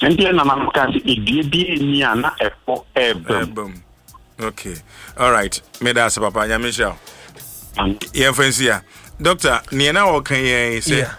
And then I'm going to na ebum. Okay. All right. Me that's Papa Nyamisha. Yeah, friends here. Doctor, niena o kan yen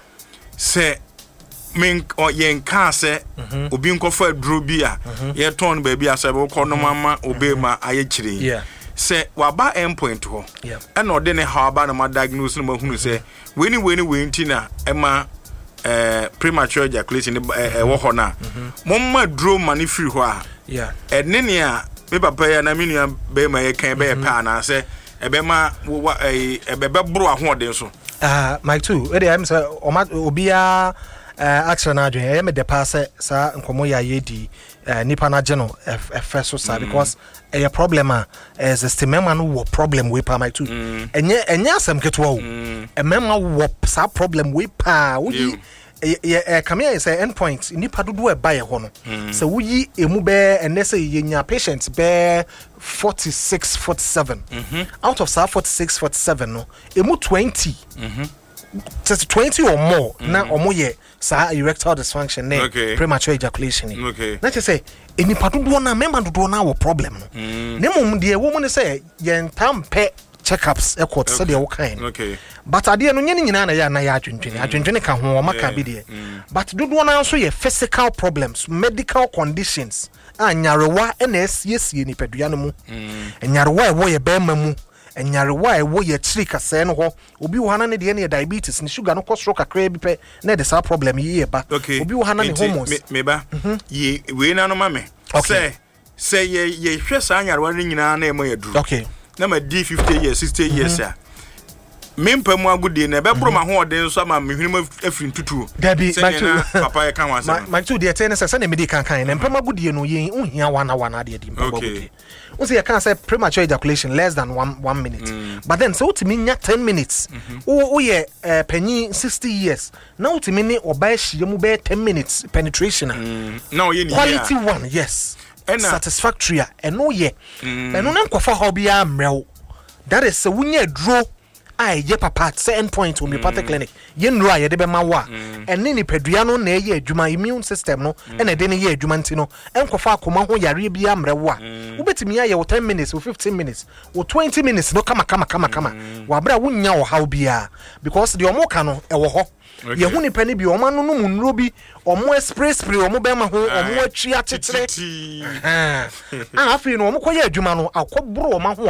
say min o yen ka say obi nkofa duro bi a ye ton ba bi asa be ko no mama obema aye kire say waba endpoint ho e na ode ne how ba na ma diagnose no ma hunu say weni ntina e ma premature ejaculation wo ho na momma duro mani free ho a enne ne a me papa ya na me nua be ma ye kan be pa na say ebema ebebe bro ahoden so Mike too we dey am say obia action na adwen me de pass sa nkomo ya yedi nipa na je no efeso sa because a problem is a stemema no problem we pa Mike too enye asem ketwa o emema wo sa problem we pa wo come here say endpoint nipa dodo e ba ye ho no so wo yi emu be ene say yenya patient be 46 47 out of 46 47 no emu 20 just 20 or more na omo ye sa erectile dysfunction premature ejaculation na just say nipa dodo na member dodo na wo problem no nemum de wo mu ne say yen tampe checkups ekot said they kind but ade no nyene nyina na ya na ya adwendwene ka ho maka bi de but dodo na so ye physical problems medical conditions anyarewa NSCC ni pedua no mu anyarewa ewo ye be mamu anyarewa ewo ye chiri kase no ho obi wo hana ne de ne diabetes ni sugar no ko stroke akra bi pe na de sa problem ye ba obi wo hana ne hormones me ba ye we na no mame say ye hwe sa anyarewa ni nyina na e ma yaduru na ma di 50 years 60 years ya mempa mu agudi na be bro ma ho ode nso ma mehwene afiri tutu Debbie papa e kan wansa ma tu de ten se na me di kan na mempa magudi no ye unhia wana de di mempa magudi unse ye kan say premature ejaculation less than 1 minute but then so ultimately nya 10 minutes o ye penny 60 years na ultimately oba hie mu be 10 minutes penetration na o ye ni quality one yes satisfactory eno ye eno na nkofa ho bia mrew that is so wunya duro ye papa say endpoint homeopathic clinic ye nro a ye de be ma wa ene ni padua no na ye adwuma immune system no ene de ne ye adwuma ntino enkofa akoma ho yare bia mrew a ubetimi ya ye 10 minutes or 15 minutes or 20 minutes no kama wa bra wunya wo how bia because the omo ka no e wo ho ye hu nipa ne bi o ma no mu nro bi o mo spray o mo be ma ho o mo atwi atetere afi no o mo koye adwuma no akobro o ma ho